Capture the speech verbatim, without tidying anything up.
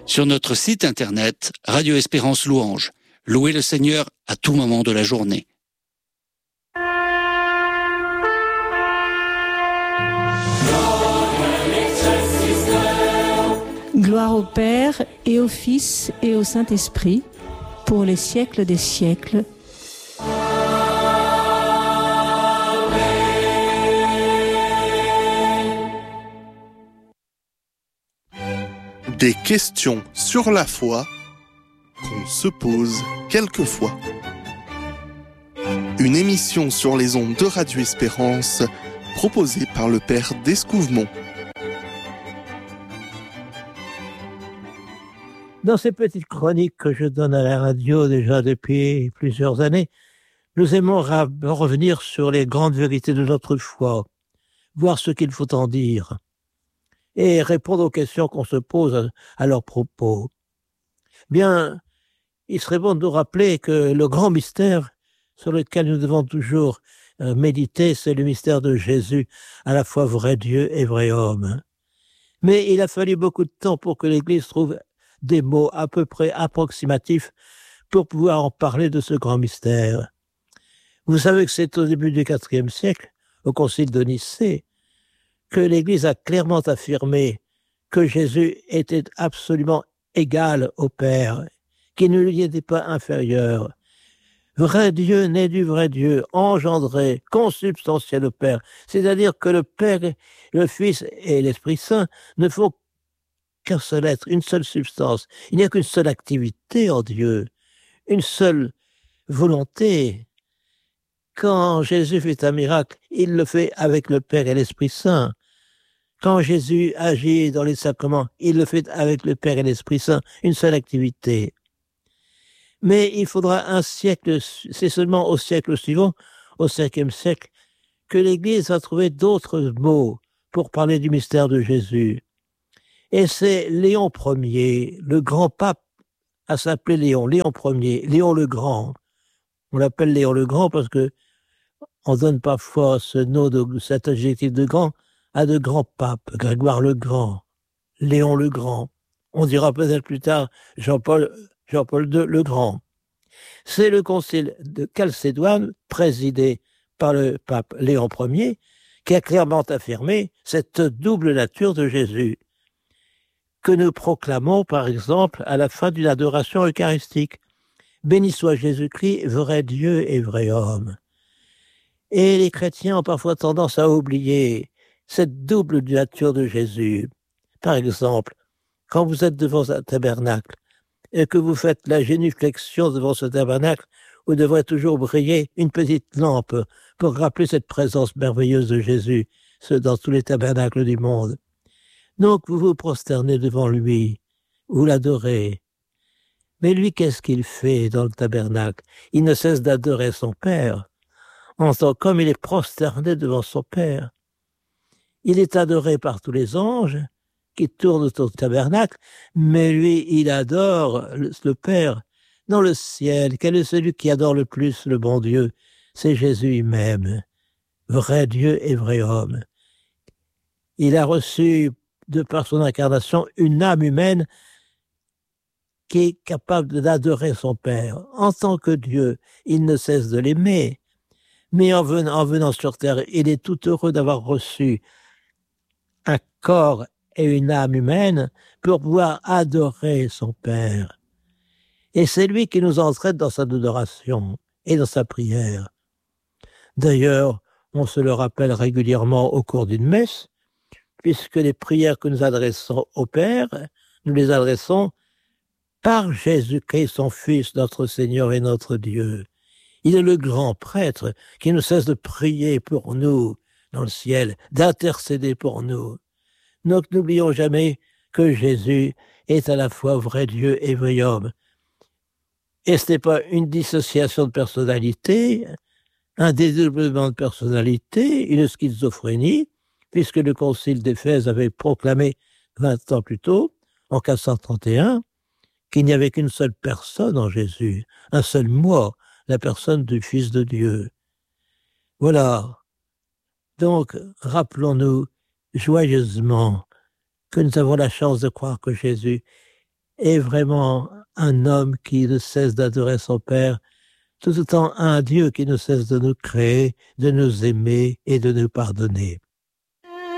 Sur notre site internet, Radio Espérance Louange. Louez le Seigneur à tout moment de la journée. Gloire au Père et au Fils et au Saint-Esprit, pour les siècles des siècles. Des questions sur la foi qu'on se pose quelquefois. Une émission sur les ondes de Radio Espérance proposée par le Père d'Escouvemont. Dans ces petites chroniques que je donne à la radio déjà depuis plusieurs années, nous aimons ra- revenir sur les grandes vérités de notre foi, voir ce qu'il faut en dire, et répondre aux questions qu'on se pose à, à leur propos. Bien, il serait bon de nous rappeler que le grand mystère sur lequel nous devons toujours euh, méditer, c'est le mystère de Jésus, à la fois vrai Dieu et vrai homme. Mais il a fallu beaucoup de temps pour que l'Église trouve des mots à peu près approximatifs pour pouvoir en parler de ce grand mystère. Vous savez que c'est au début du quatrième siècle, au concile de Nicée, que l'Église a clairement affirmé que Jésus était absolument égal au Père, qu'il ne lui était pas inférieur. Vrai Dieu né du vrai Dieu, engendré, consubstantiel au Père. C'est-à-dire que le Père, le Fils et l'Esprit Saint ne font qu'un seul être, une seule substance. Il n'y a qu'une seule activité en Dieu, une seule volonté. Quand Jésus fait un miracle, il le fait avec le Père et l'Esprit Saint. Quand Jésus agit dans les sacrements, il le fait avec le Père et l'Esprit Saint, une seule activité. Mais il faudra un siècle, c'est seulement au siècle suivant, au cinquième siècle, que l'Église va trouver d'autres mots pour parler du mystère de Jésus. Et c'est Léon Ier, le grand pape, à s'appeler Léon, Léon Ier, Léon le Grand. On l'appelle Léon le Grand parce que on donne parfois ce nom, de, cet adjectif de grand, à de grands papes, Grégoire le Grand, Léon le Grand. On dira peut-être plus tard Jean-Paul, Jean-Paul deux le Grand. C'est le concile de Chalcédoine, présidé par le pape Léon Ier, qui a clairement affirmé cette double nature de Jésus, que nous proclamons, par exemple, à la fin d'une adoration eucharistique. Béni soit Jésus-Christ, vrai Dieu et vrai homme. Et les chrétiens ont parfois tendance à oublier cette double nature de Jésus. Par exemple, quand vous êtes devant un tabernacle et que vous faites la génuflexion devant ce tabernacle, où devrait toujours briller une petite lampe pour rappeler cette présence merveilleuse de Jésus dans tous les tabernacles du monde. Donc vous vous prosternez devant lui, vous l'adorez. Mais lui, qu'est-ce qu'il fait dans le tabernacle? Il ne cesse d'adorer son Père, en tant comme il est prosterné devant son Père. Il est adoré par tous les anges qui tournent autour du tabernacle, mais lui, il adore le, le Père dans le ciel. Quel est celui qui adore le plus le bon Dieu? C'est Jésus lui-même, vrai Dieu et vrai homme. Il a reçu de par son incarnation, une âme humaine qui est capable d'adorer son Père. En tant que Dieu, il ne cesse de l'aimer. Mais en venant, en venant sur terre, il est tout heureux d'avoir reçu un corps et une âme humaine pour pouvoir adorer son Père. Et c'est lui qui nous entraîne dans sa adoration et dans sa prière. D'ailleurs, on se le rappelle régulièrement au cours d'une messe, puisque les prières que nous adressons au Père, nous les adressons par Jésus-Christ, son Fils, notre Seigneur et notre Dieu. Il est le grand prêtre qui ne cesse de prier pour nous dans le ciel, d'intercéder pour nous. Donc n'oublions jamais que Jésus est à la fois vrai Dieu et vrai homme. Et ce n'est pas une dissociation de personnalité, un dédoublement de personnalité, une schizophrénie, puisque le concile d'Éphèse avait proclamé vingt ans plus tôt, en quatre cent trente et un, qu'il n'y avait qu'une seule personne en Jésus, un seul moi, la personne du Fils de Dieu. Voilà. Donc, rappelons-nous joyeusement que nous avons la chance de croire que Jésus est vraiment un homme qui ne cesse d'adorer son Père, tout autant un Dieu qui ne cesse de nous créer, de nous aimer et de nous pardonner.